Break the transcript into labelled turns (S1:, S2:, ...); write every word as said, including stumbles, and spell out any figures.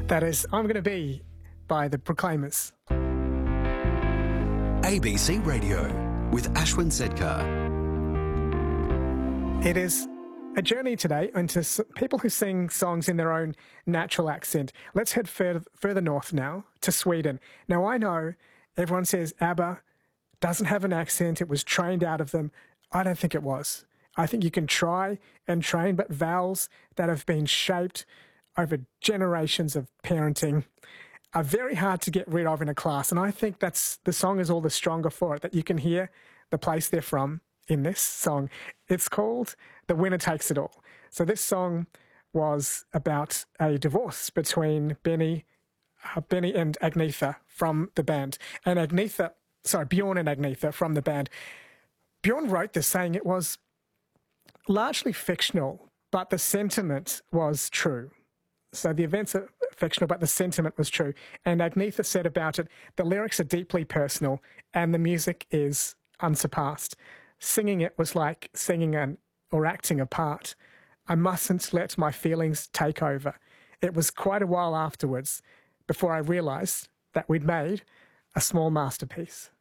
S1: That is I'm Gonna Be by the Proclaimers.
S2: A B C Radio with Ashwin Sedkar.
S1: It is a journey today into s- people who sing songs in their own natural accent. Let's head further, further north now to Sweden. Now, I know everyone says ABBA doesn't have an accent. It was trained out of them. I don't think it was. I think you can try and train, but vowels that have been shaped over generations of parenting are very hard to get rid of in a class. And I think that's the song is all the stronger for it, that you can hear the place they're from in this song. It's called The Winner Takes It All. So this song was about a divorce between Benny, uh, Benny and Agnetha from the band. And Agnetha, sorry, Bjorn and Agnetha from the band. Bjorn wrote this saying it was largely fictional, but the sentiment was true. So the events are fictional, but the sentiment was true. And Agnetha said about it, the lyrics are deeply personal and the music is unsurpassed. Singing it was like singing an or acting a part. I mustn't let my feelings take over. It was quite a while afterwards before I realised that we'd made a small masterpiece.